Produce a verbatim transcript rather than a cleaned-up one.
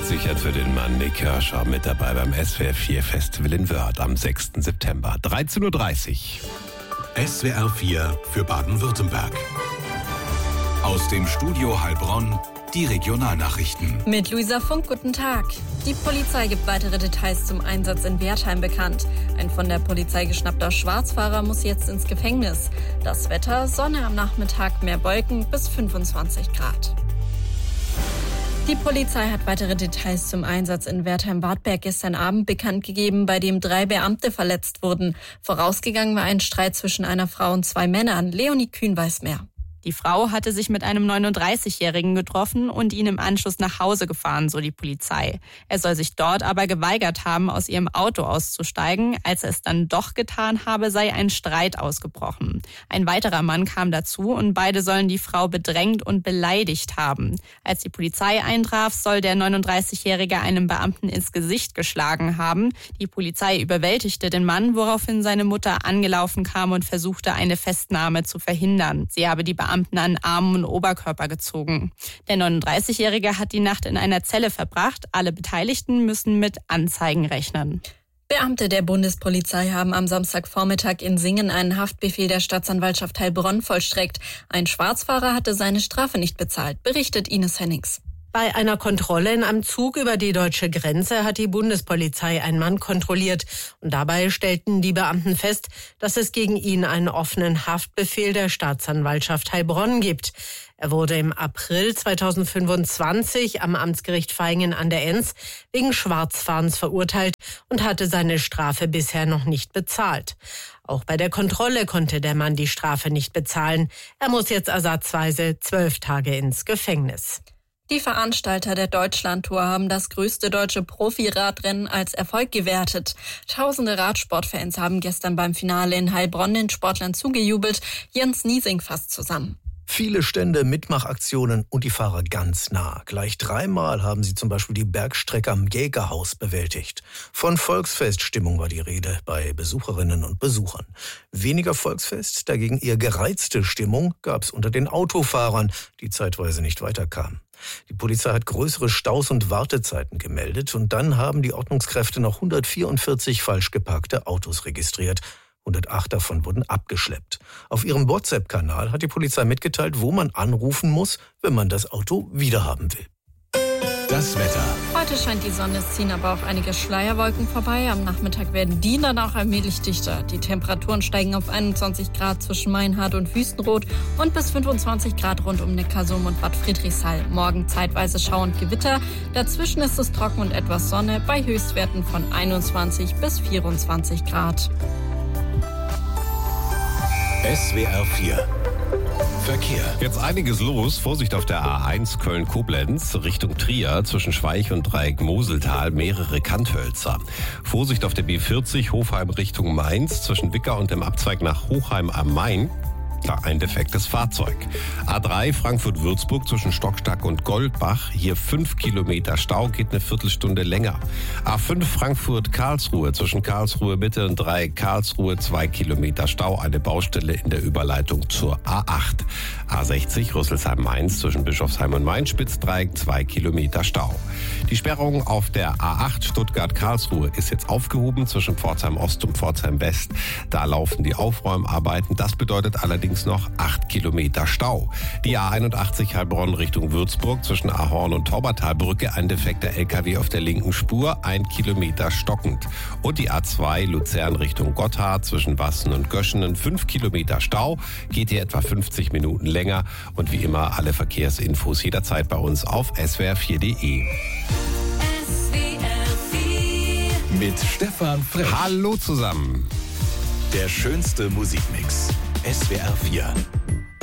sichert für den Mann Nick Kershaw mit dabei beim S W R vier Festival in Wörth am sechsten September. dreizehn Uhr dreißig. S W R vier für Baden-Württemberg. Aus dem Studio Heilbronn die Regionalnachrichten. Mit Luisa Funk, guten Tag. Die Polizei gibt weitere Details zum Einsatz in Wertheim bekannt. Ein von der Polizei geschnappter Schwarzfahrer muss jetzt ins Gefängnis. Das Wetter: Sonne am Nachmittag, mehr Wolken bis fünfundzwanzig Grad. Die Polizei hat weitere Details zum Einsatz in Wertheim-Wartberg gestern Abend bekannt gegeben, bei dem drei Beamte verletzt wurden. Vorausgegangen war ein Streit zwischen einer Frau und zwei Männern. Leonie Kühn weiß mehr. Die Frau hatte sich mit einem neununddreißigjährigen getroffen und ihn im Anschluss nach Hause gefahren, so die Polizei. Er soll sich dort aber geweigert haben, aus ihrem Auto auszusteigen. Als er es dann doch getan habe, sei ein Streit ausgebrochen. Ein weiterer Mann kam dazu und beide sollen die Frau bedrängt und beleidigt haben. Als die Polizei eintraf, soll der neununddreißigjährige einem Beamten ins Gesicht geschlagen haben. Die Polizei überwältigte den Mann, woraufhin seine Mutter angelaufen kam und versuchte, eine Festnahme zu verhindern. Sie habe die Beamten an Armen und Oberkörper gezogen. Der neununddreißigjährige hat die Nacht in einer Zelle verbracht. Alle Beteiligten müssen mit Anzeigen rechnen. Beamte der Bundespolizei haben am Samstagvormittag in Singen einen Haftbefehl der Staatsanwaltschaft Heilbronn vollstreckt. Ein Schwarzfahrer hatte seine Strafe nicht bezahlt, berichtet Ines Hennings. Bei einer Kontrolle in einem Zug über die deutsche Grenze hat die Bundespolizei einen Mann kontrolliert. Und dabei stellten die Beamten fest, dass es gegen ihn einen offenen Haftbefehl der Staatsanwaltschaft Heilbronn gibt. Er wurde im April zweitausendfünfundzwanzig am Amtsgericht Vaihingen an der Enns wegen Schwarzfahrens verurteilt und hatte seine Strafe bisher noch nicht bezahlt. Auch bei der Kontrolle konnte der Mann die Strafe nicht bezahlen. Er muss jetzt ersatzweise zwölf Tage ins Gefängnis. Die Veranstalter der Deutschlandtour haben das größte deutsche Profi-Radrennen als Erfolg gewertet. Tausende Radsportfans haben gestern beim Finale in Heilbronn den Sportlern zugejubelt. Jens Niesing fasst zusammen. Viele Stände, Mitmachaktionen und die Fahrer ganz nah. Gleich dreimal haben sie zum Beispiel die Bergstrecke am Jägerhaus bewältigt. Von Volksfeststimmung war die Rede bei Besucherinnen und Besuchern. Weniger Volksfest, dagegen eher gereizte Stimmung gab es unter den Autofahrern, die zeitweise nicht weiterkamen. Die Polizei hat größere Staus und Wartezeiten gemeldet und dann haben die Ordnungskräfte noch hundertvierundvierzig falsch geparkte Autos registriert. hundertacht davon wurden abgeschleppt. Auf ihrem WhatsApp-Kanal hat die Polizei mitgeteilt, wo man anrufen muss, wenn man das Auto wiederhaben will. Das Wetter. Heute scheint die Sonne, es ziehen aber auch einige Schleierwolken vorbei. Am Nachmittag werden die dann auch allmählich dichter. Die Temperaturen steigen auf einundzwanzig Grad zwischen Meinhard und Wüstenrot und bis fünfundzwanzig Grad rund um Neckarsulm und Bad Friedrichshall. Morgen zeitweise Schauer und Gewitter. Dazwischen ist es trocken und etwas Sonne bei Höchstwerten von einundzwanzig bis vierundzwanzig Grad. S W R vier Verkehr. Jetzt einiges los. Vorsicht auf der A eins Köln-Koblenz Richtung Trier zwischen Schweich und Dreieck Moseltal mehrere Kanthölzer. Vorsicht auf der B vierzig Hofheim Richtung Mainz zwischen Wicker und dem Abzweig nach Hochheim am Main. Ein defektes Fahrzeug. A drei Frankfurt-Würzburg zwischen Stockstack und Goldbach. Hier fünf Kilometer Stau, geht eine Viertelstunde länger. A fünf Frankfurt-Karlsruhe zwischen Karlsruhe Mitte und Dreieck Karlsruhe. Zwei Kilometer Stau, eine Baustelle in der Überleitung zur A acht. A sechzig Rüsselsheim-Mainz zwischen Bischofsheim und Mainz-Spitzdreieck. Zwei Kilometer Stau. Die Sperrung auf der A acht Stuttgart-Karlsruhe ist jetzt aufgehoben zwischen Pforzheim Ost und Pforzheim West. Da laufen die Aufräumarbeiten. Das bedeutet allerdings noch acht Kilometer Stau. Die A einundachtzig Heilbronn Richtung Würzburg zwischen Ahorn und Taubertalbrücke, ein defekter L K W auf der linken Spur, ein Kilometer stockend. Und die A zwei Luzern Richtung Gotthard zwischen Wassen und Göschenen, fünf Kilometer Stau, geht hier etwa fünfzig Minuten länger. Und wie immer alle Verkehrsinfos jederzeit bei uns auf S W R vier punkt de. S W R vier Mit Stefan Frisch. Hallo zusammen. Der schönste Musikmix. S W R vier.